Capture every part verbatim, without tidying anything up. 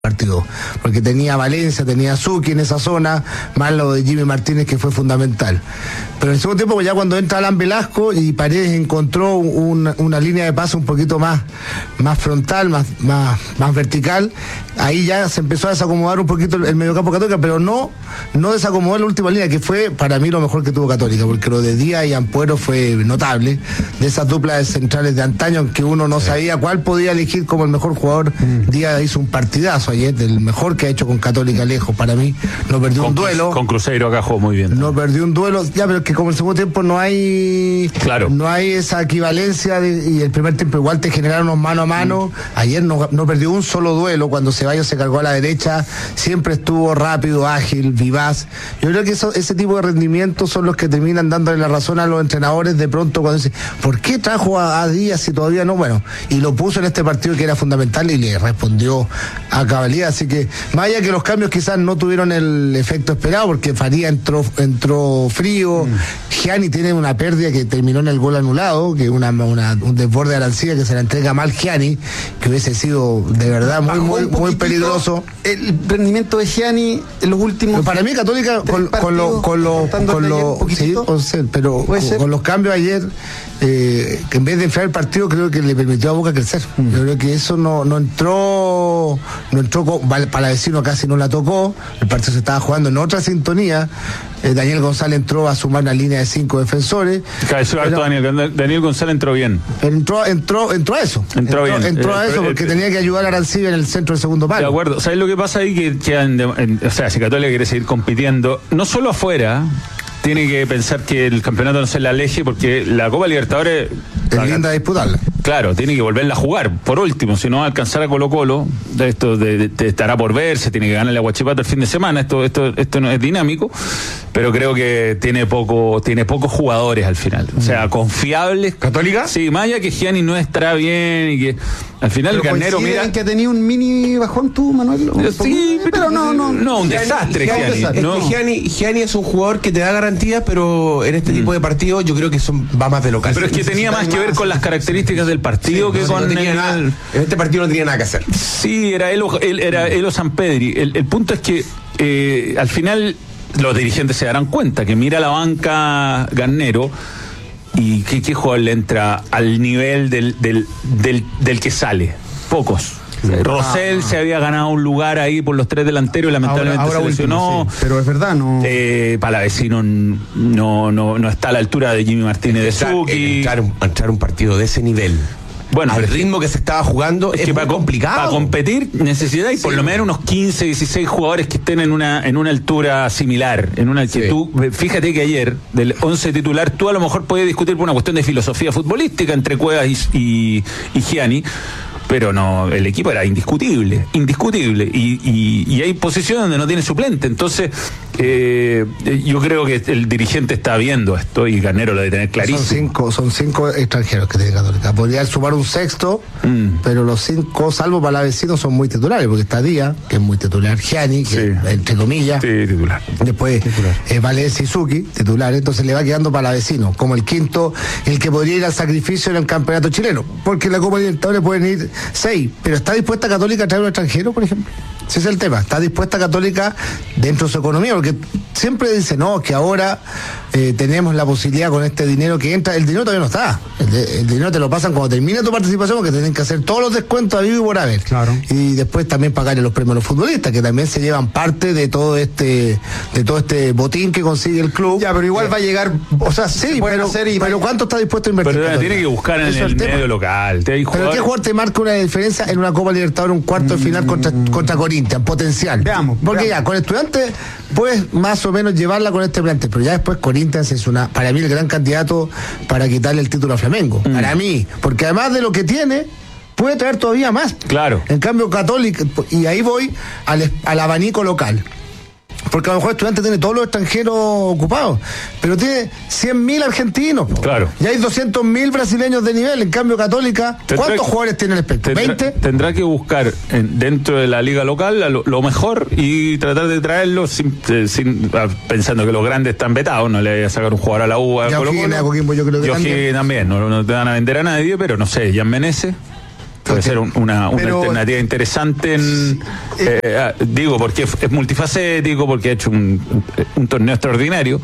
partido, porque tenía Valencia, tenía Zucchi en esa zona, más lo de Jimmy Martínez que fue fundamental. Pero en el segundo tiempo, ya cuando entra Alan Velasco y Paredes encontró un, una línea de pase un poquito más, más frontal, más, más, más vertical, ahí ya se empezó a desacomodar un poquito el, el mediocampo Católica, pero no, no desacomodar la última línea, que fue para mí lo mejor que tuvo Católica, porque lo de Díaz y Ampuero fue notable, de esas duplas de centrales de antaño, aunque uno no sí. sabía cuál podía elegir como el mejor jugador. mm. Díaz hizo un partidazo ayer, el mejor que ha hecho con Católica lejos para mí, no perdió con, un duelo. Con Cruzeiro acá jugó muy bien. No perdió un duelo, ya, pero es que como en el segundo tiempo no hay claro. no hay esa equivalencia de, y el primer tiempo igual te generaron unos mano a mano. mm. Ayer no, no perdió un solo duelo, cuando Ceballos se cargó a la derecha, siempre estuvo rápido, ágil, vivaz. Yo creo que eso, ese tipo de rendimientos son los que terminan dándole la razón a los entrenadores de pronto cuando dicen, ¿por qué trajo a, a Díaz si todavía no? Bueno, y lo puso en este partido que era fundamental y le respondió a cabalidad. Así que, más allá que los cambios quizás no tuvieron el efecto esperado, porque Faría entró entró frío, mm. Gianni tiene una pérdida que terminó en el gol anulado, que una, una un desborde de Arancibia que se la entrega mal Gianni, que hubiese sido de verdad muy, muy, muy peligroso. El rendimiento de Gianni en los últimos... Pero para mí Católica, con, con los con lo, con lo, sí, pero con, con los cambios ayer, eh, que en vez de enfriar el partido, creo que le permitió a Boca crecer. Mm. Yo creo que eso no, no entró, no entró con, Palavecino casi no la tocó, el partido se estaba jugando en otra sintonía. eh, Daniel González entró a sumar una línea de cinco defensores. Cabeció harto Daniel, Daniel González entró bien. Entró, entró, entró a eso. Entró, entró, bien. entró a eso porque eh, tenía que ayudar a Arancibia en el centro del segundo palo. De acuerdo. ¿Sabes lo que pasa ahí? Que quedan, o sea, si Católica quiere seguir compitiendo, no solo afuera, tiene que pensar que el campeonato no se le aleje, porque la Copa Libertadores es linda a disputarla. Claro, tiene que volverla a jugar. Por último, si no va a alcanzar a Colo Colo, de esto de, de, de estará por ver, se tiene que ganar a Huachipato el fin de semana. Esto, esto, esto no es dinámico, pero creo que tiene poco, tiene pocos jugadores al final. O sea, confiables. ¿Católica? Sí, más allá que Gianni no estará bien y que al final el Garnero mira. Que ha tenido un mini bajón tú, Manuel. Sí, pero, pero no, no, no, un desastre, Gianni. Gianni, no. es que Gianni, Gianni es un jugador que te da garantías, pero en este mm. tipo de partidos yo creo que son, va más de local. Pero es que tenía más que ver con las características del partido, sí, que no, con no tenía el, nada, en este partido no tenía nada que hacer. Sí, era Elo, él, era Elo Sampedri. El, el punto es que eh, al final los dirigentes se darán cuenta que mira la banca Garnero y que qué jugador le entra al nivel del, del, del, del que sale. Pocos. Rosell ah, se había ganado un lugar ahí por los tres delanteros y lamentablemente ahora, ahora se lesionó. Último, sí. Pero es verdad, no. Eh, Palavecino no, no, no está a la altura de Jimmy Martínez de Zucchi. Entrar, entrar un partido de ese nivel. Bueno, al ritmo que se estaba jugando es, es que para complicado. Para competir necesitáis sí. por lo menos unos quince, dieciséis jugadores que estén en una en una altura similar, en una que sí. tú, fíjate que ayer del once titular tú a lo mejor podías discutir por una cuestión de filosofía futbolística entre Cuevas y, y, y Gianni. Pero no, el equipo era indiscutible, indiscutible, y, y, y hay posiciones donde no tiene suplente. Entonces, eh, yo creo que el dirigente está viendo esto y Garnero lo debe tener clarísimo. Son cinco, son cinco extranjeros que tiene Católica. Podría sumar un sexto, mm. pero los cinco, salvo Palavecino, son muy titulares, porque está Díaz, que es muy titular, Gianni, que sí. entre comillas, sí, titular. Después eh, Valencia y Zucchi, titular, entonces le va quedando Palavecino, como el quinto, el que podría ir al sacrificio en el campeonato chileno, porque en la Copa Libertadores pueden ir seis, pero ¿está dispuesta Católica a traer un extranjero, por ejemplo? Ese es el tema. ¿Está dispuesta Católica dentro de su economía? Porque siempre dice, no, que ahora eh, tenemos la posibilidad con este dinero que entra. El dinero todavía no está. El, de, el dinero te lo pasan cuando termina tu participación, porque tienen que hacer todos los descuentos a vivo y por haber. Claro. Y después también pagarle los premios a los futbolistas, que también se llevan parte de todo este de todo este botín que consigue el club. Ya, pero igual eh, va a llegar, o sea, sí, pero, hacer y pero ¿cuánto está dispuesto a invertir? Pero tiene que buscar en el, el medio local. Pero ¿qué jugador te marca una diferencia en una Copa Libertadores, un cuarto de final contra, contra Corinthians? Potencial. Veamos, porque veamos. Ya, con Estudiantes puedes más o menos llevarla con este plantel, pero ya después Corinthians es una, para mí, el gran candidato para quitarle el título a Flamengo. Mm. Para mí, porque además de lo que tiene, puede traer todavía más. Claro. En cambio, Católica, y ahí voy al, al abanico local. Porque a lo mejor Estudiantes tiene todos los extranjeros ocupados, pero tiene cien mil argentinos. Claro. Y hay doscientos mil brasileños de nivel. En cambio, Católica, ¿cuántos tendrá, jugadores tiene el espectro? Tendrá, ¿veinte? Tendrá que buscar en, dentro de la liga local lo, lo mejor y tratar de traerlo sin, sin, pensando que los grandes están vetados. No le vaya a sacar un jugador a la U. A Colo Colo. A Coquimbo, yo creo que yo también. también. No, no te van a vender a nadie, pero no sé, Jan Menezes. Puede ser un- una, una Pero- alternativa interesante en, eh, ah, digo, porque es, es multifacético, porque ha hecho un, un torneo extraordinario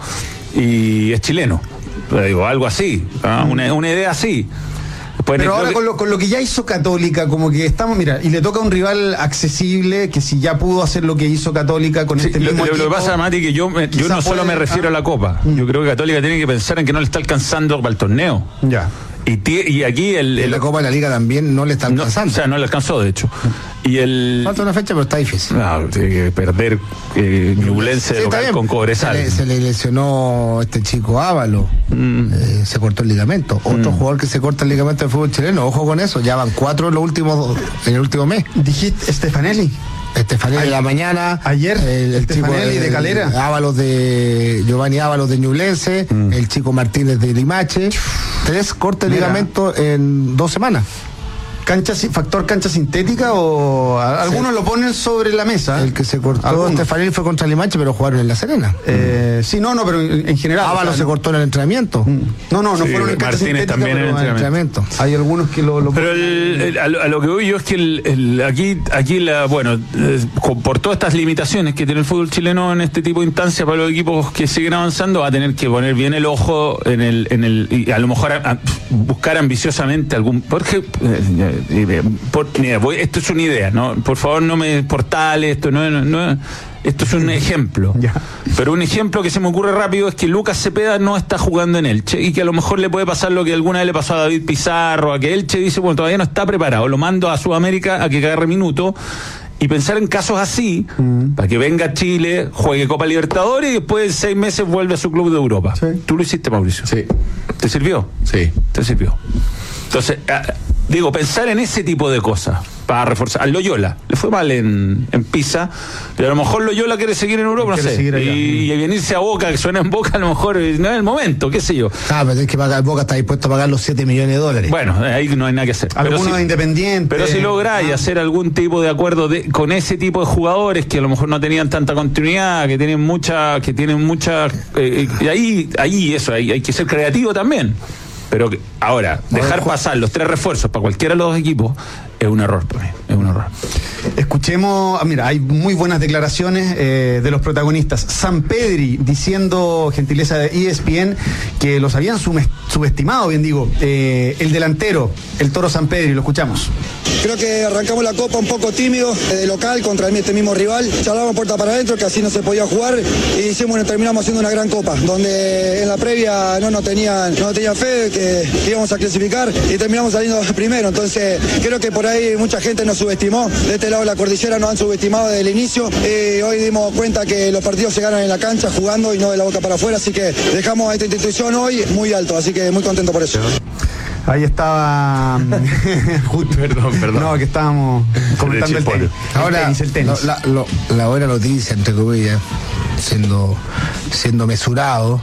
y es chileno. Pero digo, algo así, ¿ah? una, una idea así. Pues Pero creo ahora que- con lo, con lo que ya hizo Católica, como que estamos, mira, y le toca a un rival accesible que si ya pudo hacer lo que hizo Católica con Sí, este lo, mismo lo- lo que equipo, pasa, Mati, que yo, me- yo quizá no solo puede- me refiero ah. a la Copa. Mm. Yo creo que Católica tiene que pensar en que no le está alcanzando para el torneo. Ya. Y, tie- y aquí el, En el- la Copa de la Liga también no le está no, o alcanzando. sea, no le alcanzó, de hecho. Y el Falta una fecha, pero está difícil. no, tiene que perder eh, Ñublense de Sí, está local bien. con Cobresal. Se le, se le lesionó este chico Ávalo, Mm. eh, se cortó el ligamento. Otro jugador que se corta el ligamento del fútbol chileno, ojo con eso, ya van cuatro en los últimos en el último mes. Dijiste Stefanelli. Estefanía de la mañana, ayer, el, el chico Stefanelli de Calera. Ábalos de Giovanni Ábalos de Ñublense, el chico Martínez de Limache, tres cortes de Mira. ligamento en dos semanas. Cancha, si- ¿Factor cancha sintética o a- algunos lo ponen sobre la mesa? El que se cortó Algunos. Estefanía fue contra Limache, pero jugaron en La Serena. Eh, sí, no, no, pero en, en general. Ábalos o sea, se no- cortó en el entrenamiento. No, no, no Sí, fueron en cancha Martínez sintética, también en pero En el entrenamiento. entrenamiento. hay algunos que lo, lo Pero el- el- a, lo, a lo que voy yo es que el, el- aquí, aquí la, bueno, eh, con- por todas estas limitaciones que tiene el fútbol chileno en este tipo de instancias para los equipos que siguen avanzando, va a tener que poner bien el ojo en el, en el y a lo mejor a- a buscar ambiciosamente algún, porque eh, eh, por- mira, voy- esto es una idea, no, por favor no me portales, esto no, no, no- esto es un ejemplo. Ya. Pero un ejemplo que se me ocurre rápido es que Lucas Cepeda no está jugando en Elche y que a lo mejor le puede pasar lo que alguna vez le pasó a David Pizarro, a que Elche dice, bueno, todavía no está preparado, lo mando a Sudamérica a que agarre minuto y pensar en casos así, para que venga a Chile, juegue Copa Libertadores y después en seis meses vuelve a su club de Europa. Sí. Tú lo hiciste, Mauricio. Sí, ¿Te sirvió? sí. Te sirvió. Entonces, ah, digo, pensar en ese tipo de cosas para reforzar. Al Loyola, le fue mal en, en Pisa, pero a lo mejor Loyola quiere seguir en Europa, no Quiere sé. seguir allá. Y, y venirse a Boca, que suena en Boca, a lo mejor eh, no es el momento, qué sé yo. Ah, pero es que pagar, Boca está dispuesto a pagar los siete millones de dólares. Bueno, ahí no hay nada que hacer. Pero algunos si- independientes. Pero si lográis Ah. hacer algún tipo de acuerdo de, con ese tipo de jugadores que a lo mejor no tenían tanta continuidad, que tienen mucha, que tienen mucha, eh, y ahí, ahí eso, hay, hay que ser creativo también. Pero que- ahora, dejar pasar los tres refuerzos para cualquiera de los dos equipos es un error para mí, es un error. Escuchemos, ah, mira, hay muy buenas declaraciones eh, de los protagonistas. San Pedri diciendo, gentileza de E S P N, que los habían sume- subestimado, bien digo. Eh, el delantero, el Toro San Pedri, lo escuchamos. Creo que arrancamos la Copa un poco tímido, eh, de local contra este mismo rival. Charlamos puerta para adentro, que así no se podía jugar. Y hicimos, terminamos haciendo una gran Copa, donde en la previa no nos tenían, no nos tenían fe que, que íbamos a clasificar y terminamos saliendo primero. Entonces, creo que por ahí mucha gente nos subestimó. De este lado de la cordillera nos han subestimado desde el inicio. Y hoy dimos cuenta que los partidos se ganan en la cancha, jugando y no de la boca para afuera. Así que dejamos a esta institución hoy muy alto. Así que muy contento por eso. Ahí estaba. Justo, Perdón, perdón. No, que estábamos comentando el tenis. Ahora, el tenis, el tenis. lo- la, lo- la buena noticia, entre comillas, siendo, siendo mesurado,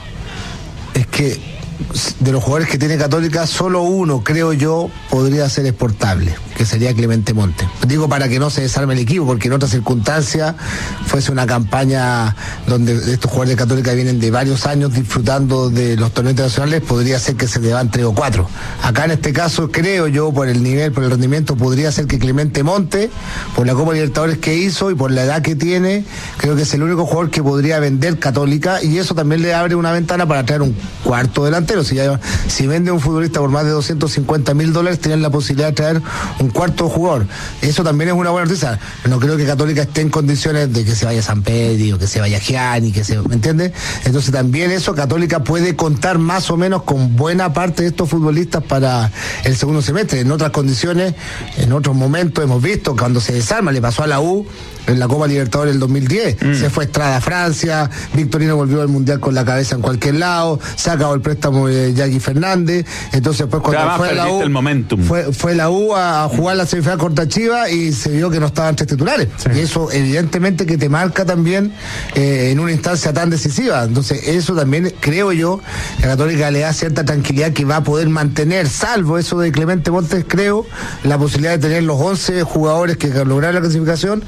es que de los jugadores que tiene Católica, solo uno, creo yo, podría ser exportable, que sería Clemente Monte. Digo para que no se desarme el equipo, porque en otras circunstancias fuese una campaña donde estos jugadores de Católica vienen de varios años disfrutando de los torneos internacionales, podría ser que se le van tres o cuatro. Acá en este caso, creo yo, por el nivel, por el rendimiento, podría ser que Clemente Monte, por la Copa Libertadores que hizo y por la edad que tiene, creo que es el único jugador que podría vender Católica, y eso también le abre una ventana para traer un cuarto delantero. Si, ya, si vende un futbolista por más de doscientos cincuenta mil dólares, tienen la posibilidad de traer un cuarto jugador. Eso también es una buena noticia. No creo que Católica esté en condiciones de que se vaya San Pedro, que se vaya Gianni, que se, ¿me entiendes? Entonces también eso, Católica puede contar más o menos con buena parte de estos futbolistas para el segundo semestre. En otras condiciones, en otros momentos hemos visto cuando se desarma, le pasó a la U en la Copa Libertadores del dos mil diez, mm. se fue Estrada a Francia, Victorino volvió al Mundial con la cabeza en cualquier lado, se acabó el préstamo de Jackie Fernández, entonces pues cuando Además, fue la U, el momentum. Fue, fue la U a jugar la semifinal contra Chivas y se vio que no estaban tres titulares, sí. Y eso evidentemente que te marca también eh, en una instancia tan decisiva. Entonces eso también creo yo que a Católica le da cierta tranquilidad que va a poder mantener, salvo eso de Clemente Montes, creo, la posibilidad de tener los once jugadores que lograron la clasificación en ese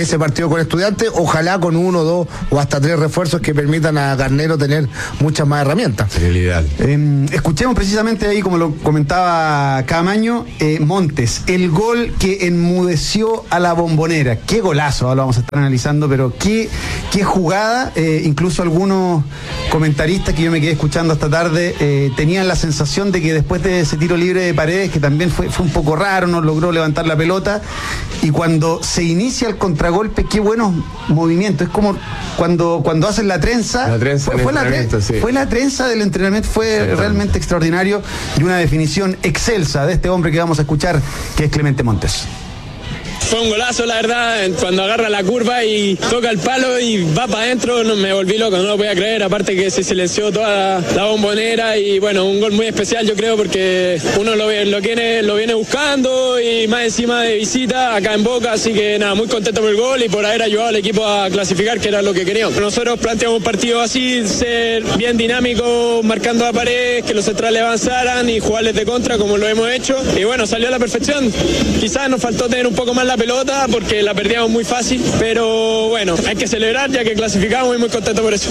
ese partido con Estudiantes, ojalá con uno, dos o hasta tres refuerzos que permitan a Garnero tener muchas más herramientas. Sería el ideal. Eh, escuchemos precisamente ahí, como lo comentaba Camaño, eh, Montes, el gol que enmudeció a la Bombonera. Qué golazo, ahora lo vamos a estar analizando, pero qué, qué jugada. Eh, incluso algunos comentaristas que yo me quedé escuchando esta tarde eh, tenían la sensación de que después de ese tiro libre de Paredes, que también fue, fue un poco raro, no logró levantar la pelota, y cuando se inicia el contragolpe, qué buenos movimientos. Es como cuando, cuando hacen la trenza. La trenza fue, fue, la tre- sí. fue la trenza del entrenamiento, fue realmente extraordinario y una definición excelsa de este hombre que vamos a escuchar, que es Clemente Montes. Fue un golazo, la verdad, cuando agarra la curva y toca el palo y va para adentro, no, me volví loco, no lo podía creer, aparte que se silenció toda la, la Bombonera y bueno, un gol muy especial yo creo porque uno lo, lo, viene, lo viene buscando y más encima de visita acá en Boca, así que nada, muy contento por el gol y por haber ayudado al equipo a clasificar, que era lo que queríamos. Nosotros planteamos un partido así, ser bien dinámico, marcando a Paredes, que los centrales avanzaran y jugarles de contra como lo hemos hecho y bueno, salió a la perfección. Quizás nos faltó tener un poco más la pelota porque la perdíamos muy fácil, pero bueno, hay que celebrar ya que clasificamos y muy contento por eso.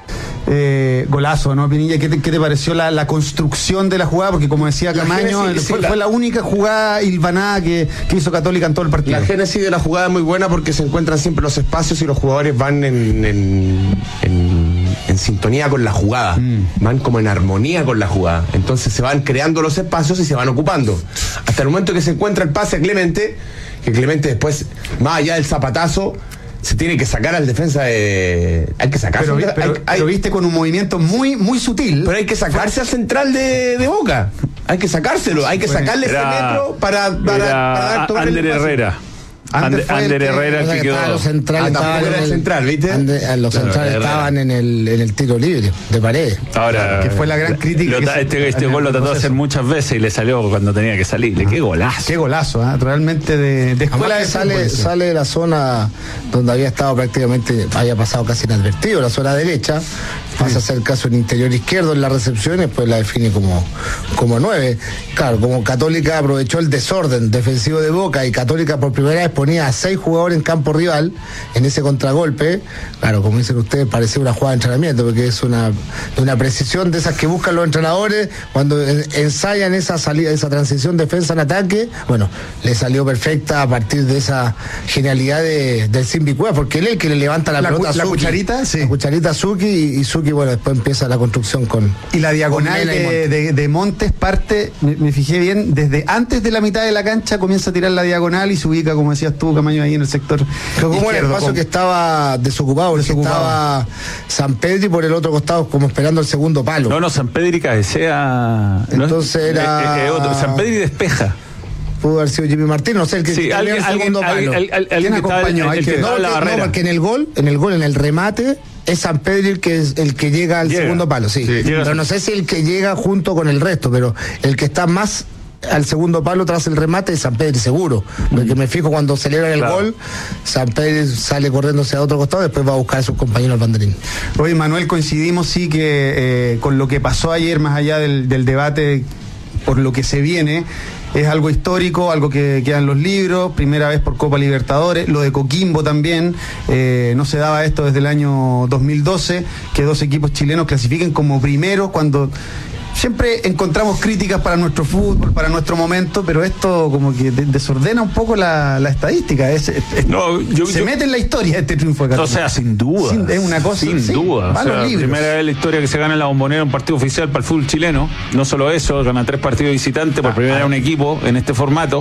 Eh, golazo, ¿no, Pinilla? ¿Qué te, qué te pareció la, la construcción de la jugada? Porque como decía Camaño, génesis, fue, sí, la... fue la única jugada hilvanada que, que hizo Católica en todo el partido. La génesis de la jugada es muy buena porque se encuentran siempre los espacios y los jugadores van en, en, en, en sintonía con la jugada, mm. van como en armonía con la jugada. Entonces se van creando los espacios y se van ocupando. Hasta el momento que se encuentra el pase a Clemente, que Clemente después, más allá del zapatazo, se tiene que sacar al defensa de... Hay que sacarse. Pero, pero, hay, hay, pero viste con un movimiento muy, muy sutil. Pero hay que sacarse al central de, de Boca. Hay que sacárselo, hay que sacarle era, ese metro para, para, para tomar Ander Herrera. Ander, Ander Herrera el que quedó. Los centrales ah, estaban era el el, central, ¿viste? Ander, los claro, centrales estaban en el, en el tiro libre de Paredes. Ahora, que fue la gran crítica. Lo, que este se, este gol lo trató de hacer muchas veces y le salió cuando tenía que salir. Qué golazo. Qué golazo, ¿eh? Realmente de, de escuela de sale, sale de la zona donde había estado prácticamente, había pasado casi inadvertido, la zona derecha, pasa sí. a ser caso en interior izquierdo en la recepción y después la define como, como nueve. Claro, como Católica aprovechó el desorden defensivo de Boca y Católica por primera vez ponía a seis jugadores en campo rival en ese contragolpe. Claro, como dicen ustedes, parecía una jugada de entrenamiento porque es una, una precisión de esas que buscan los entrenadores cuando ensayan esa salida, esa transición defensa en ataque. Bueno, le salió perfecta a partir de esa genialidad de, del Simbi Cueva, porque él es el que le levanta la, la pelota cu- a la cucharita, sí. La cucharita a Suki y, y Suki, bueno, después empieza la construcción con... Y la diagonal de, de, de Montes parte, me, me fijé bien, desde antes de la mitad de la cancha comienza a tirar la diagonal y se ubica, como decías tú, Camaño, ahí en el sector Pero como izquierdo, el espacio con... que estaba desocupado, porque desocupado. Estaba San Pedro y por el otro costado como esperando el segundo palo. No, no, San Pedro y cabecea. Entonces no, era... Eh, eh, otro. San Pedro y despeja. Pudo haber sido Jimmy Martín, no sé, el que sí, alguien, el segundo alguien, palo. Alguien, alguien, ¿Quién acompañó? El, el, el que, que no, estaba en la barrera. No, porque en el gol, en el gol, en el remate, es San Pedro el que es el que llega al llega. segundo palo, sí. sí pero no sé si el que llega junto con el resto, pero el que está más al segundo palo tras el remate es San Pedro seguro, porque me fijo cuando celebran el claro. gol, San Pedro sale corriendo hacia otro costado, después va a buscar a sus compañeros al banderín. Oye, Manuel, coincidimos sí que eh, con lo que pasó ayer, más allá del, del debate por lo que se viene, es algo histórico, algo que queda en los libros, primera vez por Copa Libertadores, lo de Coquimbo también, eh, no se daba esto desde el año dos mil doce, que dos equipos chilenos clasifiquen como primeros cuando... Siempre encontramos críticas para nuestro fútbol, para nuestro momento, pero esto como que de- desordena un poco la, la estadística. Es, es, no, yo, se yo, mete en la historia este triunfo de Católica. O sea, sin duda. Sin, es una cosa. Sin sí, duda. O sea, primera vez en la historia que se gana en la Bombonera un partido oficial para el fútbol chileno. No solo eso, gana tres partidos visitantes por primera vez un equipo en este formato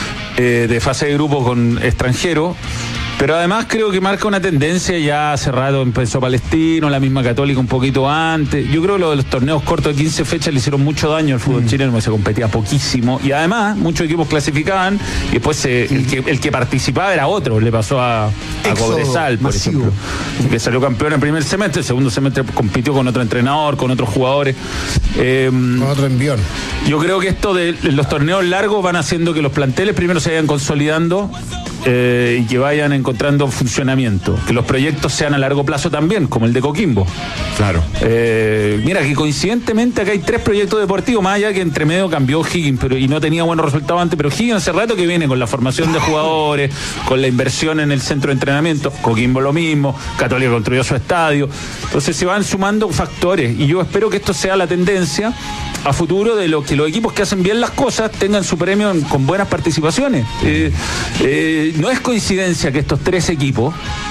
eh, de fase de grupo con extranjeros. Pero además creo que marca una tendencia, ya hace rato empezó Palestino, la misma Católica un poquito antes. Yo creo que lo de los torneos cortos de quince fechas le hicieron mucho daño al fútbol mm. chileno, porque se competía poquísimo. Y además, muchos equipos clasificaban y después se, el, que, el que participaba era otro. Le pasó a, a Cobresal, por masivo. ejemplo, que salió campeón en el primer semestre, el segundo semestre compitió con otro entrenador, con otros jugadores. Eh, con otro envión. Yo creo que esto de los torneos largos van haciendo que los planteles primero se vayan consolidando eh, y que vayan encontrando funcionamiento. Que los proyectos sean a largo plazo también, como el de Coquimbo. Claro. Eh, mira, que coincidentemente acá hay tres proyectos deportivos, más allá que entre medio cambió Higgins, pero y no tenía buenos resultados antes, pero Higgins hace rato que viene con la formación de jugadores, con la inversión en el centro de entrenamiento. Coquimbo lo mismo, Católica construyó su estadio. Entonces se van sumando factores y yo espero que esto sea la tendencia a futuro de lo que los equipos que hacen bien las cosas tengan su premio en, con buenas participaciones. Eh, eh, no es coincidencia que estos tres equipos